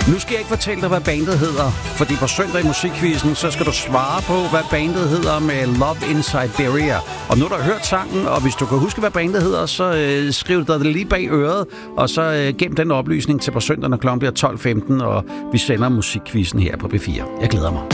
Nu skal jeg ikke fortælle dig, hvad bandet hedder, fordi på søndag i Musikquizzen, så skal du svare på, hvad bandet hedder med Love in Siberia. Og nu har du hørt sangen, og hvis du kan huske, hvad bandet hedder, så skriv dig det lige bag øret, og så gem den oplysning til på søndag, når klokken bliver 12:15, og vi sender Musikquizzen her på B4. Jeg glæder mig.